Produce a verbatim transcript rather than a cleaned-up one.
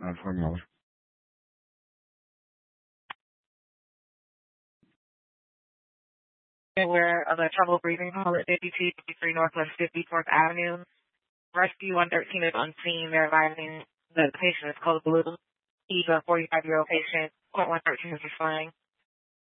Uh, formula. Aware of a trouble breathing call at fifty-two fifty-three Northwest fifty-fourth Avenue. Rescue one thirteen is on scene. They're advising the patient is code blue. He's a forty-five-year-old patient. Point one thirteen is responding.